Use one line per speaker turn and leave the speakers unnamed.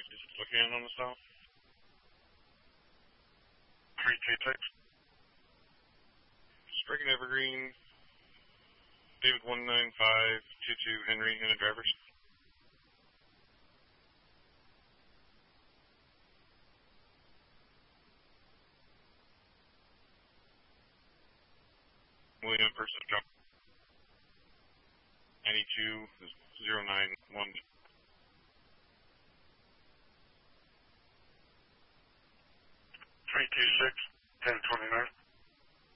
Is it looking on the south? 326. Spriggan Evergreen, David 19522 Henry, and the drivers. William versus John. 92-091. 326, 1029.